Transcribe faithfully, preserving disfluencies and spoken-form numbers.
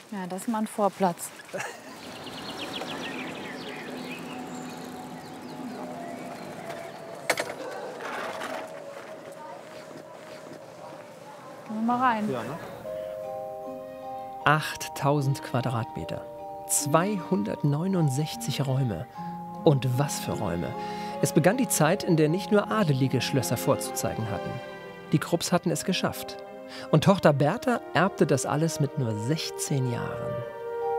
Ja, das ist mal ein Vorplatz. Gehen wir mal rein. Ja, ne? achttausend Quadratmeter, zweihundertneunundsechzig Räume. Und was für Räume. Es begann die Zeit, in der nicht nur Adelige Schlösser vorzuzeigen hatten. Die Krupps hatten es geschafft. Und Tochter Bertha erbte das alles mit nur sechzehn Jahren.